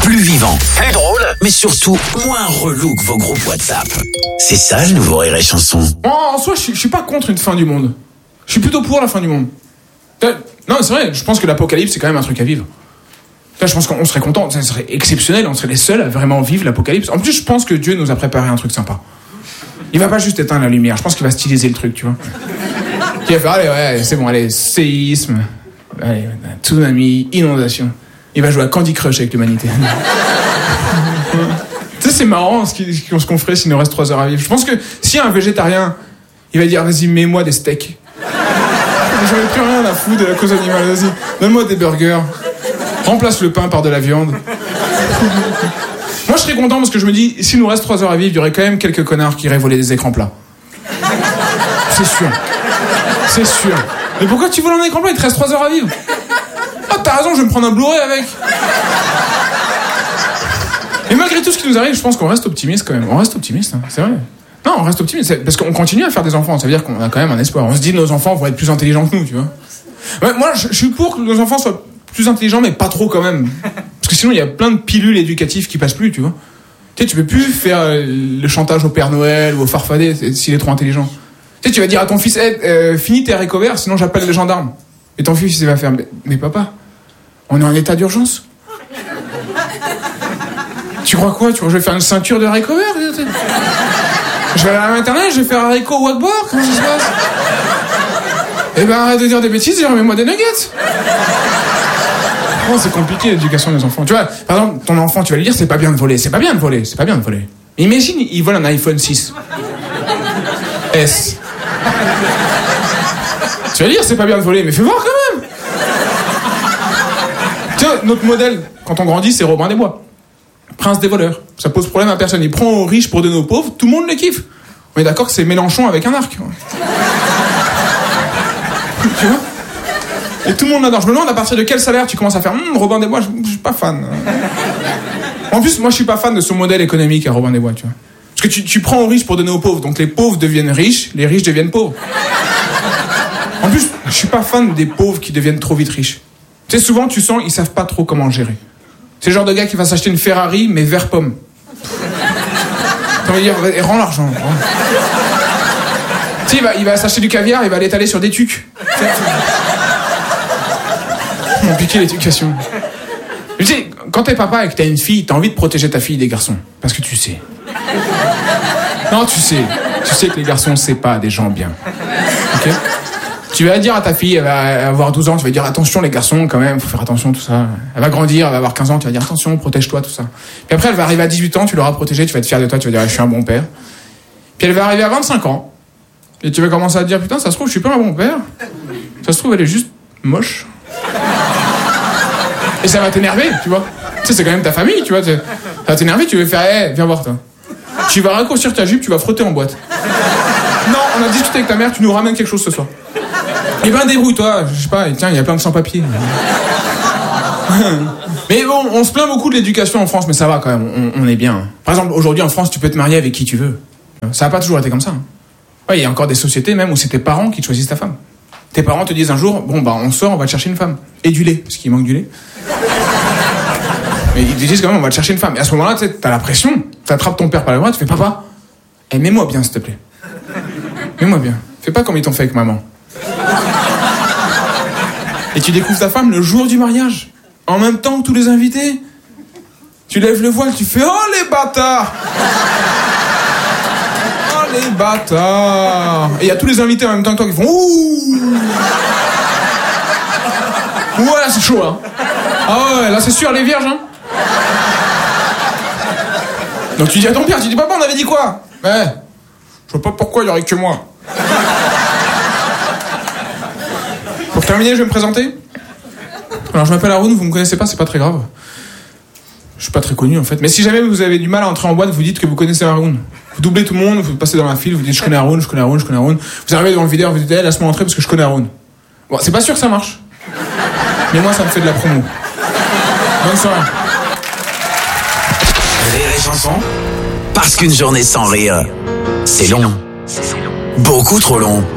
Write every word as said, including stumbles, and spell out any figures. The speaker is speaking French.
plus vivant, plus drôle, mais surtout moins relou que vos groupes WhatsApp. C'est ça le nouveau Rire et Chanson. En soi, je suis pas contre une fin du monde. Je suis plutôt pour la fin du monde. Non, c'est vrai, je pense que l'apocalypse, c'est quand même un truc à vivre. Là, je pense qu'on serait content, ça serait exceptionnel, on serait les seuls à vraiment vivre l'apocalypse. En plus, je pense que Dieu nous a préparé un truc sympa. Il va pas juste éteindre la lumière, je pense qu'il va styliser le truc, tu vois. Il va faire, allez, ouais, c'est bon, allez, séisme, allez, tsunami, inondation. Il va jouer à Candy Crush avec l'humanité. Tu sais, c'est marrant ce qu'on ferait s'il nous reste trois heures à vivre. Je pense que si un végétarien, il va dire, vas-y, mets-moi des steaks. J'en ai plus rien à foutre de la cause animale, vas-y, donne-moi des burgers. Remplace le pain par de la viande. Moi, je serais content parce que je me dis, s'il nous reste trois heures à vivre, il y aurait quand même quelques connards qui iraient voler des écrans plats. C'est sûr. C'est sûr. Mais pourquoi tu voles un écran plat? Il te reste trois heures à vivre. Ah, t'as raison, je vais me prendre un Blu-ray avec. Et malgré tout ce qui nous arrive, je pense qu'on reste optimiste quand même. On reste optimiste, hein, c'est vrai. Non, on reste optimiste. Parce qu'on continue à faire des enfants. Ça veut dire qu'on a quand même un espoir. On se dit, nos enfants vont être plus intelligents que nous, tu vois. Ouais, moi, je, je suis pour que nos enfants soient plus intelligents, mais pas trop quand même. Parce que sinon, il y a plein de pilules éducatives qui passent plus, tu vois. Tu sais, tu peux plus faire le chantage au Père Noël ou au Farfadet s'il est trop intelligent. Tu sais, tu vas dire à ton fils, hey, euh, finis tes haricots verts, sinon j'appelle les gendarmes. Et ton fils, il va faire, mais, mais papa, on est en état d'urgence. Tu crois quoi? Tu crois que je vais faire une ceinture de haricots verts? Je vais aller à internet, je vais faire haricot wakbar? Comment ça se passe? Eh ben, arrête de dire des bêtises et remets-moi des nuggets. Oh, c'est compliqué l'éducation des enfants. Tu vois, par exemple, ton enfant, tu vas lui dire, c'est pas bien de voler, c'est pas bien de voler, c'est pas bien de voler. Imagine, il vole un iPhone six. S. Tu vas dire, c'est pas bien de voler, mais fais voir quand même. Tu vois, notre modèle, quand on grandit, c'est Robin des Bois. Prince des voleurs. Ça pose problème à personne. Il prend aux riches pour donner aux pauvres, tout le monde le kiffe. On est d'accord que c'est Mélenchon avec un arc. Tu vois? Et tout le monde l'adore. Je me demande à partir de quel salaire tu commences à faire hm, Robin des Bois, je, je suis pas fan. En plus, moi je suis pas fan de son modèle économique à Robin des Bois, tu vois. Parce que tu, tu prends aux riches pour donner aux pauvres, donc les pauvres deviennent riches, les riches deviennent pauvres. En plus, je suis pas fan des pauvres qui deviennent trop vite riches. Tu sais, souvent tu sens ils savent pas trop comment gérer. C'est le genre de gars qui va s'acheter une Ferrari mais vert pomme. T'as envie de dire, rends l'argent. Rends. Tu sais, il va, il va s'acheter du caviar, il va l'étaler sur des tucs. Compliqué l'éducation. Tu sais, quand t'es papa et que t'as une fille, t'as envie de protéger ta fille des garçons. Parce que tu sais. Non, tu sais. Tu sais que les garçons, c'est pas des gens bien. Ok ? Tu vas dire à ta fille, elle va avoir douze ans, tu vas dire attention les garçons quand même, faut faire attention, tout ça. Elle va grandir, elle va avoir quinze ans, tu vas dire attention, protège-toi, tout ça. Puis après, elle va arriver à dix-huit ans, tu l'auras protégée, tu vas être fier de toi, tu vas dire je suis un bon père. Puis elle va arriver à vingt-cinq ans, et tu vas commencer à te dire putain, ça se trouve, je suis pas un bon père. Ça se trouve, elle est juste moche. Et ça va t'énerver, tu vois. Tu sais, c'est quand même ta famille, tu vois. Ça va t'énerver, tu vas faire, hé, hey, viens voir, toi. Tu vas raccourcir ta jupe, tu vas frotter en boîte. Non, on a discuté avec ta mère, tu nous ramènes quelque chose ce soir. Eh ben, débrouille-toi, je sais pas, tiens, il y a plein de sans-papiers. Mais bon, on se plaint beaucoup de l'éducation en France, mais ça va quand même, on, on est bien. Par exemple, aujourd'hui en France, tu peux te marier avec qui tu veux. Ça n'a pas toujours été comme ça. Ouais, il y a encore des sociétés même où c'est tes parents qui te choisissent ta femme. Tes parents te disent un jour, bon bah on sort, on va te chercher une femme. Et du lait, parce qu'il manque du lait. Mais ils te disent quand même, on va te chercher une femme. Et à ce moment-là, tu sais, t'as la pression, t'attrapes ton père par le bras, tu fais papa, eh, mets-moi bien s'il te plaît. Mets-moi bien. Fais pas comme ils t'ont fait avec maman. Et tu découvres ta femme le jour du mariage, en même temps que tous les invités. Tu lèves le voile, tu fais oh les bâtards. Oh les bâtards. Et il y a tous les invités en même temps que toi qui font ouh. Ouais, là c'est chaud hein. Ah ouais, là c'est sûr les vierges hein. Donc tu dis à ton père, tu dis papa on avait dit quoi? Ouais. Je vois pas pourquoi il y aurait que moi. Pour terminer, je vais me présenter. Alors je m'appelle Haroun, vous me connaissez pas, c'est pas très grave. Je suis pas très connu en fait. Mais si jamais vous avez du mal à entrer en boîte, vous dites que vous connaissez Haroun. Vous doublez tout le monde, vous passez dans la file, vous dites je connais Haroun, je connais Haroun, je connais Haroun. Vous arrivez devant le videur, vous dites hey, laisse-moi entrer parce que je connais Haroun. Bon, c'est pas sûr que ça marche. Mais moi ça me fait de la promo. Bonne soirée. Rire et Chanson, parce qu'une journée sans rire, c'est long. Beaucoup trop long.